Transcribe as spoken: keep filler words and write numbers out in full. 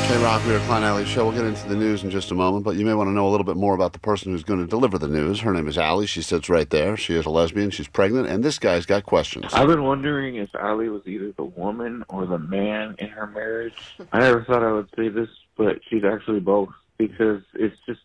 Hey, Rock, we're Klein Alley Show. We'll get into the news in just a moment, but you may want to know a little bit more about the person who's going to deliver the news. Her name is Allie. She sits right there. She is a lesbian. She's pregnant, and this guy's got questions. I've been wondering if Allie was either the woman or the man in her marriage. I never thought I would say this, but she's actually both, because it's just